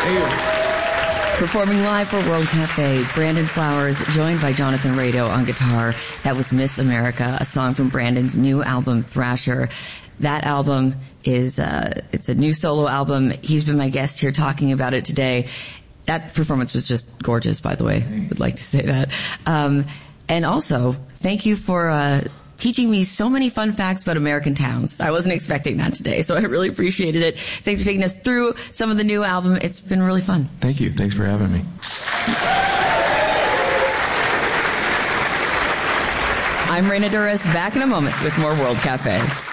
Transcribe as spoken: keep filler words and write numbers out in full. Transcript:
Performing live for World Cafe, Brandon Flowers, joined by Jonathan Rado on guitar. That was Miss America, a song from Brandon's new album, Thrasher. That album is, uh, it's a new solo album. He's been my guest here talking about it today. That performance was just gorgeous, by the way. I would like to say that. Um, and also, thank you for, uh, teaching me so many fun facts about American towns. I wasn't expecting that today, so I really appreciated it. Thanks for taking us through some of the new album. It's been really fun. Thank you. Thanks for having me. I'm Raina Douris, back in a moment with more World Cafe.